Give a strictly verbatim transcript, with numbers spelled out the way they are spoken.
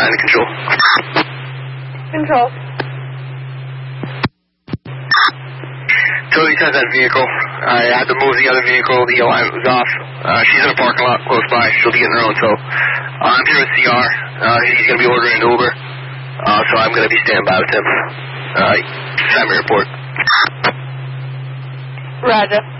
ninety control. Control. Cody sent that vehicle. I had to move the other vehicle. The alignment was off. Uh, she's in a parking lot close by. She'll be getting her own, so uh, I'm here with C R. Uh, he's going to be ordering an Uber, uh, so I'm going to be standing by with him. Uh, time to report. Roger.